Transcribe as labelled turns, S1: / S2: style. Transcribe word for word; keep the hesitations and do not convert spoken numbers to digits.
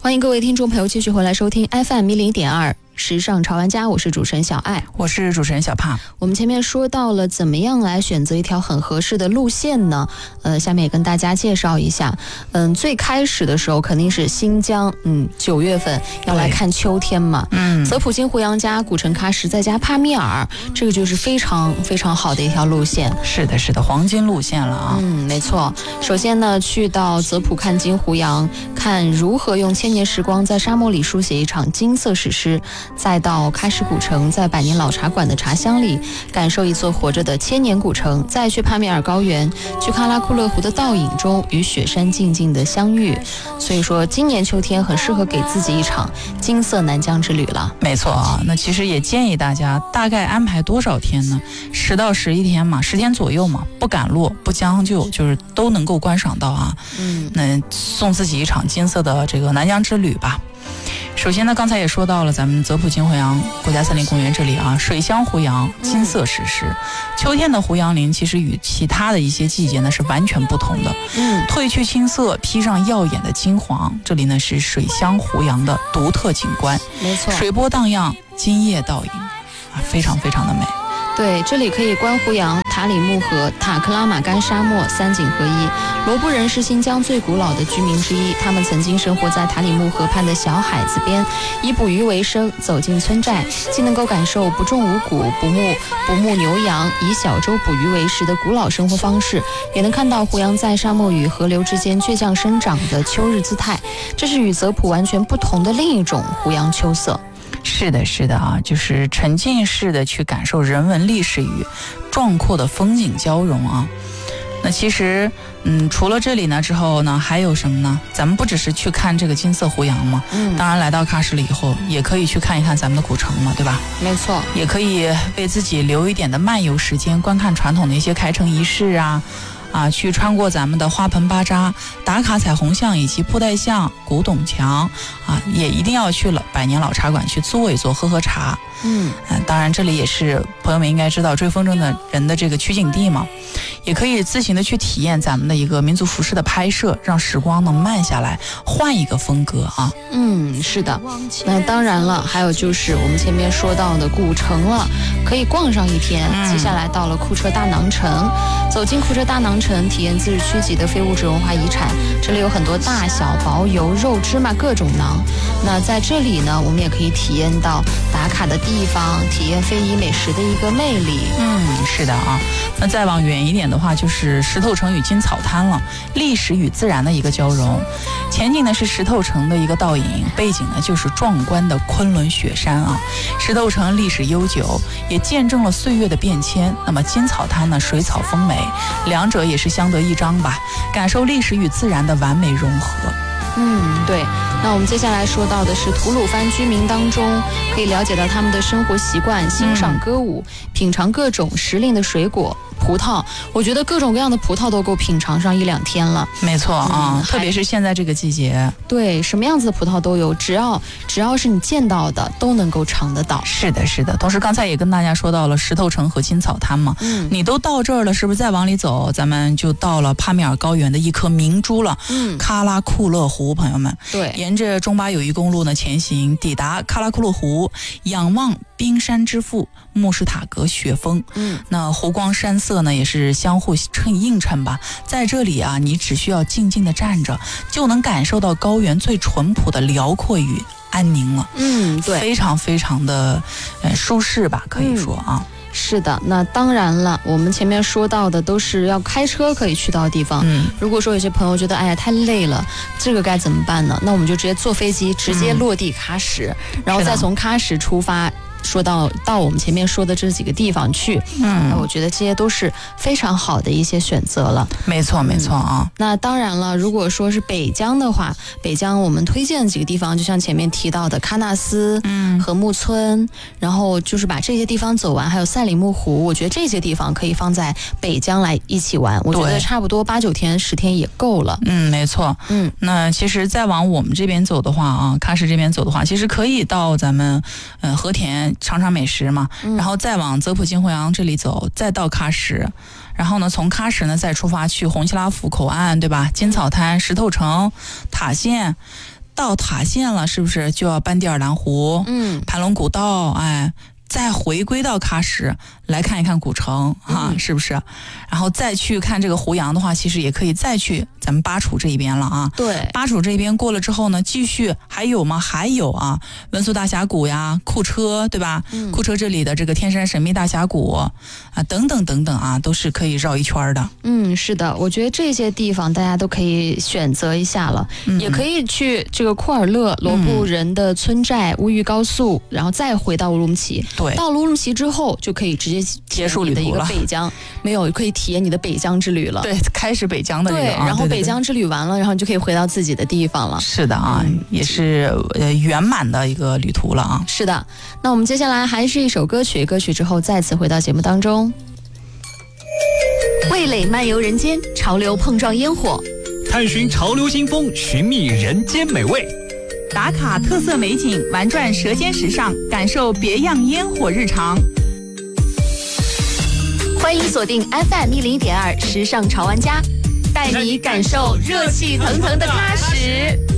S1: 欢迎各位听众朋友继续回来收听 F M 一零点二时尚潮玩家，我是主持人小爱，
S2: 我是主持人小胖。
S1: 我们前面说到了怎么样来选择一条很合适的路线呢？呃，下面也跟大家介绍一下。嗯，最开始的时候肯定是新疆，嗯，九月份要来看秋天嘛。嗯，泽普金湖洋加古城喀什再加帕米尔，这个就是非常非常好的一条路线。
S2: 是的，是的，黄金路线了啊。
S1: 嗯，没错。首先呢，去到泽普看金湖洋，看如何用千年时光在沙漠里书写一场金色史诗。再到喀什古城，在百年老茶馆的茶香里感受一座活着的千年古城，再去帕米尔高原，去喀拉库勒湖的倒影中与雪山静静的相遇。所以说今年秋天很适合给自己一场金色南疆之旅了。
S2: 没错啊，那其实也建议大家大概安排多少天呢？十到十一天嘛，十天左右嘛，不赶路不将就，就是都能够观赏到啊。嗯，那送自己一场金色的这个南疆之旅吧。首先呢，刚才也说到了咱们泽普金湖洋国家森林公园这里啊，水乡湖洋金色史诗。嗯、秋天的湖洋林其实与其他的一些季节呢是完全不同的。嗯，褪去青色，披上耀眼的金黄，这里呢是水乡湖洋的独特景观。
S1: 没错，
S2: 水波荡漾，金叶倒影啊，非常非常的美。
S1: 对，这里可以观湖洋、塔里木河、塔克拉玛干沙漠三景合一。罗布人是新疆最古老的居民之一，他们曾经生活在塔里木河畔的小海子边，以捕鱼为生。走进村寨，既能够感受不种五谷、不牧不牧牛羊、以小舟捕鱼为食的古老生活方式，也能看到湖洋在沙漠与河流之间倔强生长的秋日姿态。这是与泽普完全不同的另一种湖洋秋色。
S2: 是的，是的啊，就是沉浸式的去感受人文历史与壮阔的风景交融啊。那其实，嗯，除了这里呢之后呢，还有什么呢？咱们不只是去看这个金色湖洋嘛，嗯，当然来到喀什了以后，也可以去看一看咱们的古城嘛，对吧？
S1: 没错，也
S2: 可以为自己留一点的漫游时间，观看传统的一些开城仪式啊。啊，去穿过咱们的花盆巴扎、打卡彩虹巷以及布袋巷、古董墙啊，也一定要去了百年老茶馆去坐一坐、喝喝茶。嗯、呃，当然这里也是朋友们应该知道追风筝的人的这个取景地嘛，也可以自行的去体验咱们的一个民族服饰的拍摄，让时光能慢下来，换一个风格啊。
S1: 嗯，是的。那当然了，还有就是我们前面说到的古城了，可以逛上一天。嗯、接下来到了库车大囊城，走进库车大囊城，体验自治区级的非物质文化遗产。这里有很多大小薄油、肉、芝麻各种馕。那在这里呢，我们也可以体验到打卡的地方，体验非遗美食的一个魅力。
S2: 嗯，是的啊。那再往远一点的话，就是石头城与金草滩了，历史与自然的一个交融。前景呢是石头城的一个倒影，背景呢就是壮观的昆仑雪山啊。石头城历史悠久，也见证了岁月的变迁。那么金草滩呢，水草丰美，两者也是相得益彰吧，感受历史与自然的完美融合。
S1: 嗯，对。那我们接下来说到的是吐鲁番居民当中，可以了解到他们的生活习惯，欣赏歌舞，嗯、品尝各种时令的水果。葡萄，我觉得各种各样的葡萄都够品尝上一两天了。
S2: 没错啊、嗯，特别是现在这个季节，
S1: 对，什么样子的葡萄都有，只要只要是你见到的，都能够尝得到。
S2: 是的，是的。同时刚才也跟大家说到了石头城和金草滩嘛，嗯，你都到这儿了，是不是再往里走，咱们就到了帕米尔高原的一颗明珠了？嗯，喀拉库勒湖，朋友们，
S1: 对，
S2: 沿着中巴友谊公路呢前行，抵达喀拉库勒湖，仰望冰山之父慕士塔格雪峰，嗯，那湖光山色呢也是相互衬映衬吧。在这里啊，你只需要静静的站着，就能感受到高原最淳朴的辽阔与安宁了。嗯，对，非常非常的呃舒适吧，可以说啊。嗯，
S1: 是的，那当然了，我们前面说到的都是要开车可以去到的地方。嗯，如果说有些朋友觉得哎呀太累了，这个该怎么办呢？那我们就直接坐飞机直接落地喀什，嗯、然后再从喀什出发。说到到我们前面说的这几个地方去，嗯，那我觉得这些都是非常好的一些选择了。
S2: 没错，没错啊、嗯。
S1: 那当然了，如果说是北疆的话，北疆我们推荐的几个地方，就像前面提到的喀纳斯、嗯，和木村，然后就是把这些地方走完，还有赛里木湖，我觉得这些地方可以放在北疆来一起玩。我觉得差不多八九天、十天也够了。
S2: 嗯，没错。嗯，那其实再往我们这边走的话啊，喀什这边走的话，其实可以到咱们呃和田。尝尝美食嘛，然后再往泽普金湖洋这里走，再到喀什，然后呢从喀什呢再出发去红希拉府口岸，对吧？金草滩、石头城、塔县， 到塔县了，是不是就要搬第二蓝湖？
S1: 嗯，
S2: 盘龙古道，哎。再回归到喀什来看一看古城啊，
S1: 嗯、
S2: 是不是？然后再去看这个胡杨的话，其实也可以再去咱们巴楚这一边了啊。
S1: 对，
S2: 巴楚这边过了之后呢，继续还有吗？还有啊，温宿大峡谷呀，库车对吧？嗯、库车这里的这个天山神秘大峡谷啊，等等等等啊，都是可以绕一圈的。
S1: 嗯，是的，我觉得这些地方大家都可以选择一下了，嗯、也可以去这个库尔勒罗布人的村寨、乌玉高速，然后再回到乌鲁木齐。
S2: 对，
S1: 到乌鲁木齐之后就可以直接
S2: 结束旅途了。
S1: 你的一个北疆没有可以体验你的北疆之旅了。
S2: 对，开始北疆的这个。
S1: 对，然后
S2: 啊、
S1: 北疆之旅完了，然后你就可以回到自己的地方了。
S2: 是的啊，嗯、也是呃圆满的一个旅途了啊。
S1: 是的，那我们接下来还是一首歌曲，歌曲之后再次回到节目当中。味蕾漫游人间，潮流碰撞烟火，
S3: 探寻潮流新风，寻觅人间美味。
S2: 打卡特色美景，玩转舌尖时尚，感受别样烟火日常。
S1: 欢迎锁定 F M 一零一点二时尚潮玩家，带你感受热气腾腾的喀什。